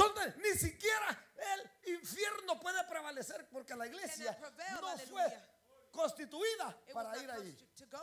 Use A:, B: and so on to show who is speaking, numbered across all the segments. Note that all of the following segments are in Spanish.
A: donde ni siquiera el infierno puede prevalecer, porque la iglesia no fue constituida para ir ahí.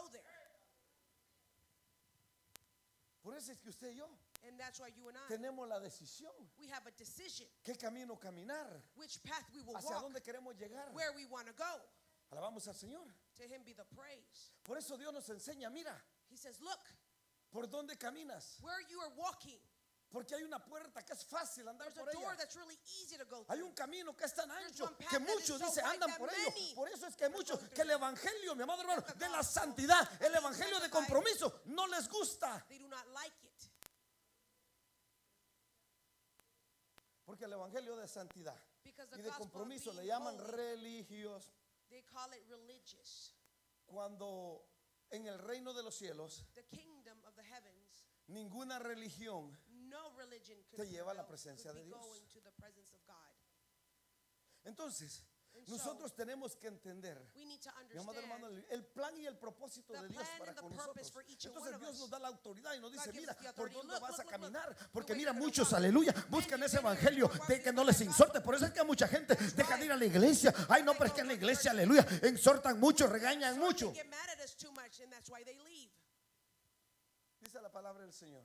A: Por eso es que usted y yo tenemos la decisión. ¿Qué camino caminar? ¿Hacia dónde queremos llegar? Alabamos al Señor. Por eso Dios nos enseña, mira, ¿por dónde caminas? Porque hay una puerta que es fácil andar por ella. Hay un camino que es tan ancho que muchos dicen andan por ello. Por eso es que hay muchos que el evangelio, mi amado hermano, de la santidad, el evangelio de compromiso, no les gusta. Porque el evangelio de santidad y de compromiso le llaman religioso. Cuando en el reino de los cielos ninguna religión te lleva a la presencia de Dios. Entonces, nosotros tenemos que entender, mi amado hermano, el plan y el propósito de Dios para con nosotros. Entonces Dios nos da la autoridad y nos dice, mira, por dónde vas a caminar. Porque mira, muchos, aleluya, buscan ese evangelio de que no les exhorte. Por eso es que mucha gente deja de ir a la iglesia. Ay, no, pero es que en la iglesia, aleluya, exhortan mucho, regañan mucho. Dice la palabra del Señor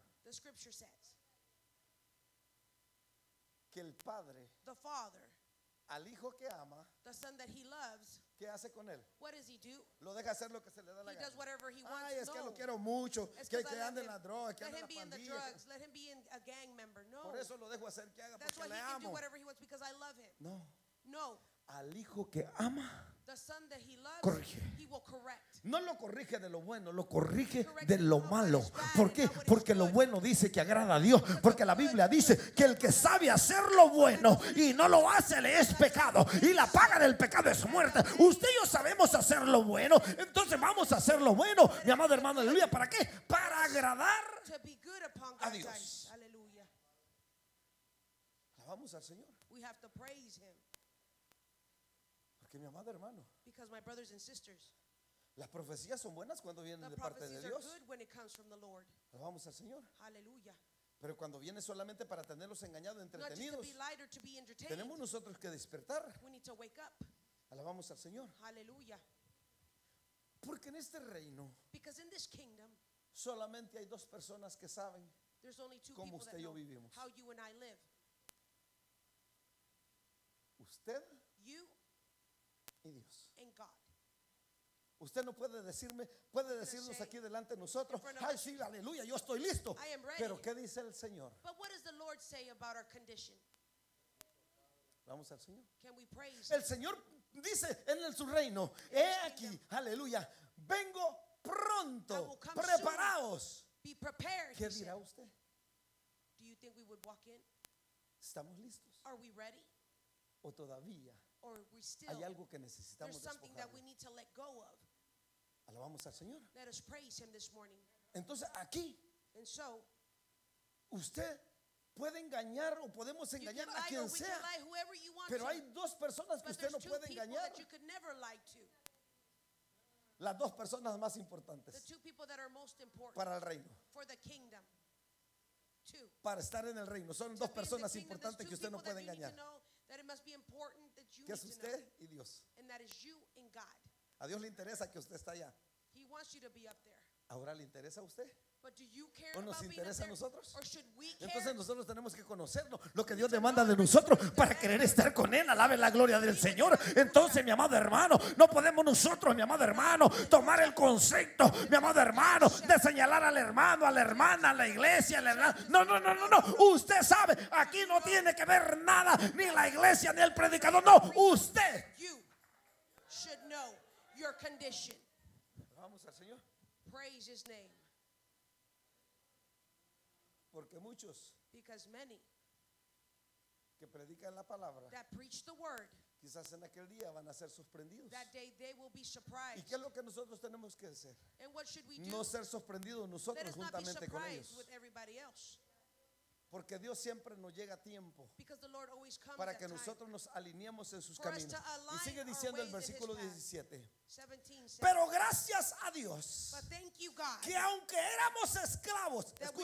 A: que el Padre al hijo que ama, ¿qué hace con él? Lo deja hacer lo que se le da la gana. Ay, es que lo quiero mucho, que ande en la droga, que ande en la pandilla. Por eso lo dejo hacer que haga, porque le amo. No, al hijo que ama corrige. No lo corrige de lo bueno, lo corrige de lo malo. ¿Por qué? Porque lo bueno dice que agrada a Dios. Porque la Biblia dice que el que sabe hacer lo bueno y no lo hace le es pecado, y la paga del pecado es muerte. Usted y yo sabemos hacer lo bueno, entonces vamos a hacer lo bueno, mi amado hermano, aleluya. ¿Para qué? Para agradar a Dios. Alabamos al Señor. Porque mi amado hermano, las profecías son buenas cuando vienen de parte de Dios. Alabamos al Señor. Pero cuando viene solamente para tenerlos engañados, entretenidos, tenemos nosotros que despertar. Alabamos al Señor. Porque en este reino solamente hay dos personas que saben cómo usted y yo vivimos. Usted y Dios. Usted no puede decirnos aquí delante de nosotros, ay sí, aleluya, yo estoy listo. Pero ¿qué dice el Señor? Vamos al Señor. El Señor dice en su reino, he aquí, aleluya, vengo pronto, preparaos. ¿Qué dirá usted? ¿Estamos listos? ¿O todavía hay algo que necesitamos despojar? Alabamos al Señor. Entonces aquí usted puede engañar o podemos engañar a quien sea, pero hay dos personas que usted no puede engañar. Las dos personas más importantes para el reino, para estar en el reino, son dos personas importantes que usted no puede engañar, que es usted y Dios. A Dios le interesa que usted está allá. Ahora le interesa a usted, ¿o nos interesa a nosotros? Entonces nosotros tenemos que conocerlo, lo que Dios demanda de nosotros para querer estar con Él. Alabe la gloria del Señor. Entonces, mi amado hermano, no podemos nosotros, mi amado hermano, tomar el concepto, mi amado hermano, de señalar al hermano, a la hermana, a la iglesia, a la hermana. No. Usted sabe, aquí no tiene que ver nada, ni la iglesia, ni el predicador. No, usted. Vamos al Señor.
B: Praise His name.
A: Porque muchos que predican la palabra,
B: that preach the word,
A: quizás en aquel día van a ser sorprendidos.
B: that day they will be surprised.
A: ¿Y qué es lo que nosotros tenemos que hacer?
B: And what should we do?
A: No ser sorprendidos
B: Let
A: nosotros
B: us not be
A: juntamente con ellos.
B: surprised with everybody else.
A: Porque Dios siempre nos llega a tiempo
B: Because the Lord always comes
A: para
B: at
A: que
B: time
A: nosotros nos alineemos en sus
B: for us
A: caminos.
B: to
A: Y
B: align
A: sigue
B: our
A: diciendo el
B: ways in
A: versículo
B: His path.
A: 17.
B: 17 says,
A: Pero gracias a Dios
B: but thank you, God,
A: que aunque éramos esclavos,
B: that we